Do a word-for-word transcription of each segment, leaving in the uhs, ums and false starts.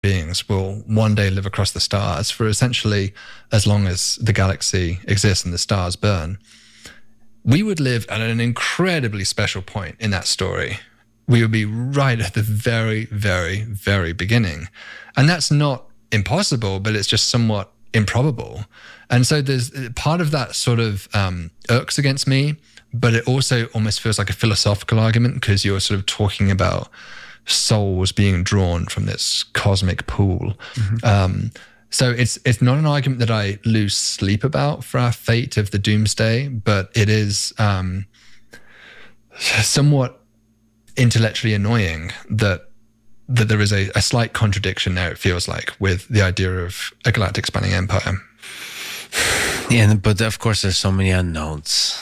beings will one day live across the stars for essentially as long as the galaxy exists and the stars burn, we would live at an incredibly special point in that story. We would be right at the very, very, very beginning. And that's not impossible, but it's just somewhat improbable. And so there's part of that sort of um, irks against me, but it also almost feels like a philosophical argument because you're sort of talking about souls being drawn from this cosmic pool. Mm-hmm. Um, so it's it's not an argument that I lose sleep about for our fate of the doomsday, but it is um, somewhat intellectually annoying that that there is a, a slight contradiction there, it feels like, with the idea of a galactic spanning empire. Yeah, but of course there's so many unknowns.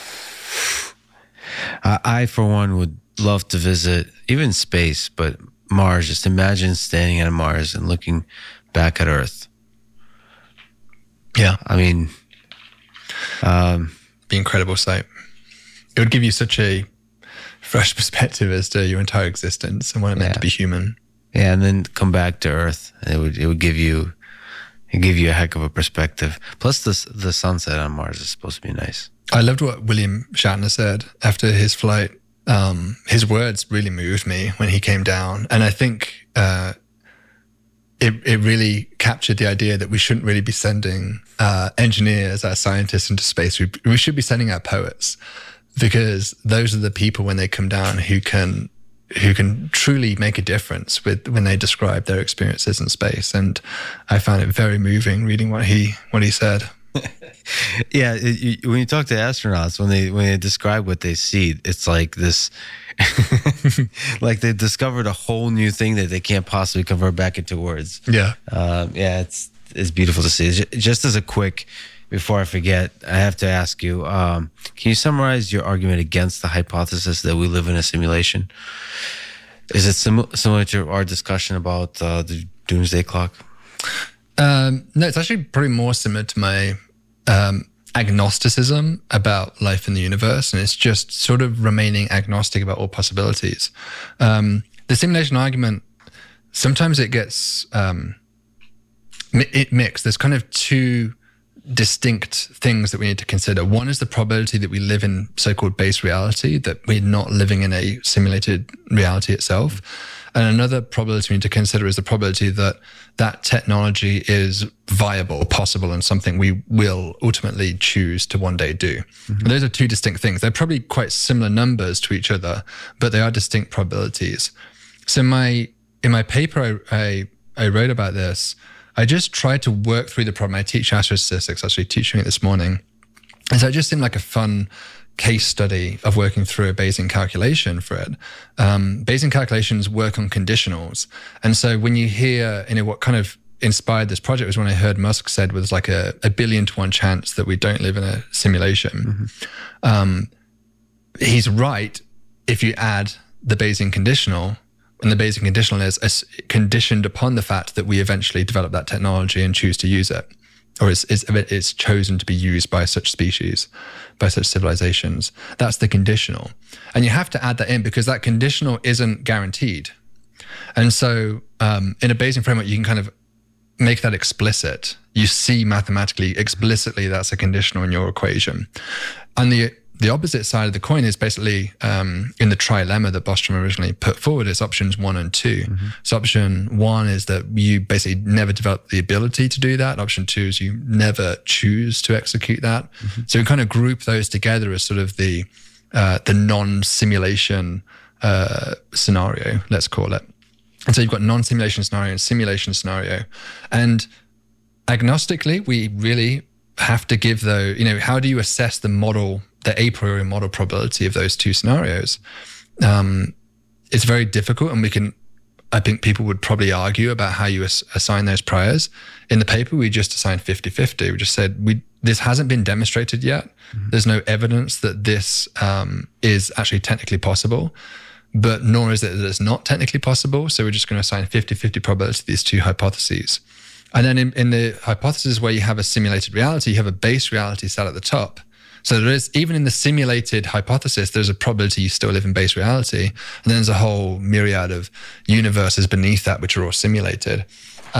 I, I for one, would love to visit even space, but Mars. Just imagine standing on Mars and looking back at Earth. Yeah. I mean, um, the incredible sight. It would give you such a fresh perspective as to your entire existence and what it meant yeah. to be human. Yeah, and then come back to Earth. And it would it would give you it give you a heck of a perspective. Plus, the the sunset on Mars is supposed to be nice. I loved what William Shatner said after his flight. Um, his words really moved me when he came down. And I think uh, it, it really captured the idea that we shouldn't really be sending uh, engineers, our scientists into space. We, we should be sending our poets, because those are the people when they come down who can who can truly make a difference with when they describe their experiences in space. And I found it very moving reading what he what he said. Yeah, it, you, when you talk to astronauts, when they when they describe what they see, it's like this, like they discovered a whole new thing that they can't possibly convert back into words. Yeah, um, yeah, it's it's beautiful to see. Just as a quick, before I forget, I have to ask you: um, can you summarize your argument against the hypothesis that we live in a simulation? Is it sim- similar to our discussion about uh, the doomsday clock? Um, no, it's actually probably more similar to my um, agnosticism about life in the universe, and it's just sort of remaining agnostic about all possibilities. Um, the simulation argument, sometimes it gets um, it mixed. There's kind of two distinct things that we need to consider. One is the probability that we live in so-called base reality, that we're not living in a simulated reality itself. And another probability we need to consider is the probability that that technology is viable, possible, and something we will ultimately choose to one day do. Mm-hmm. Those are two distinct things. They're probably quite similar numbers to each other, but they are distinct probabilities. So my in my paper, I, I, I wrote about this. I just tried to work through the problem. I teach astrophysics, actually teaching it this morning. And so it just seemed like a fun case study of working through a Bayesian calculation for it. Um, Bayesian calculations work on conditionals. And so when you hear, you know, what kind of inspired this project was when I heard Musk said was like a, a billion to one chance that we don't live in a simulation. Mm-hmm. Um, he's right if you add the Bayesian conditional, and the Bayesian conditional is conditioned upon the fact that we eventually develop that technology and choose to use it. Or it's, it's, it's chosen to be used by such species, by such civilizations. That's the conditional. And you have to add that in because that conditional isn't guaranteed. And so um, in a Bayesian framework, you can kind of make that explicit. You see mathematically, explicitly, that's a conditional in your equation. And the the opposite side of the coin is basically um, in the trilemma that Bostrom originally put forward, is options one and two. Mm-hmm. So option one is that you basically never develop the ability to do that. Option two is you never choose to execute that. Mm-hmm. So we kind of group those together as sort of the uh, the non-simulation uh, scenario, let's call it. And so you've got non-simulation scenario and simulation scenario. And agnostically, we really have to give though, you know, how do you assess the model, the a priori model probability of those two scenarios? Um, it's very difficult, and we can, I think people would probably argue about how you ass- assign those priors. In the paper, we just assigned fifty-fifty. We just said, we this hasn't been demonstrated yet. Mm-hmm. There's no evidence that this um, is actually technically possible, but nor is it that it's not technically possible. So we're just going to assign fifty-fifty probability to these two hypotheses. And then in, in the hypothesis where you have a simulated reality, you have a base reality sat at the top. So there is, even in the simulated hypothesis, there's a probability you still live in base reality. And then there's a whole myriad of universes beneath that, which are all simulated.